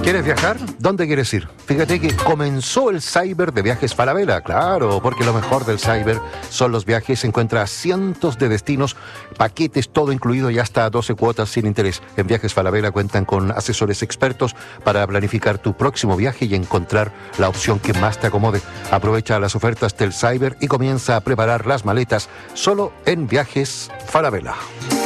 ¿Quieres viajar? ¿Dónde quieres ir? Fíjate que comenzó el Cyber de Viajes Falabella, claro, porque lo mejor del Cyber son los viajes. Encuentra cientos de destinos, paquetes, todo incluido y hasta 12 cuotas sin interés. En Viajes Falabella cuentan con asesores expertos para planificar tu próximo viaje y encontrar la opción que más te acomode. Aprovecha las ofertas del Cyber y comienza a preparar las maletas solo en Viajes Falabella.